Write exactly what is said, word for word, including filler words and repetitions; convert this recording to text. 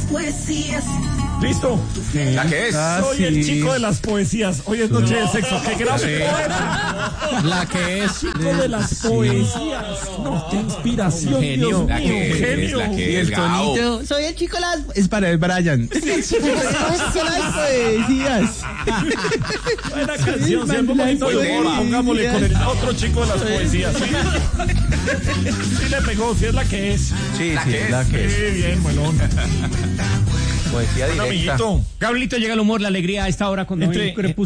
poesías. ¿Listo? ¿La que es? Ah, Soy sí. el chico de las poesías. Hoy es noche de sexo. ¡Qué gran poeta! La que es. Chico de las poesías. No, qué inspiración, Genio. Dios La mío. que es, Genio. la que Y es, el Gao. tonito. Soy el chico de las. Es para el Brian. Son las poesías. Buena canción, si algo bonito de humor, poesías. pongámosle con el otro chico de las poesías. Sí, sí le pegó, sí es la que es. Sí, La sí, que es. la que es. Sí, bien, buenón. Poesía Un directa. amiguito. Gabrielito, llega el humor, la alegría a esta hora cuando Entre- hay un crepúsculo.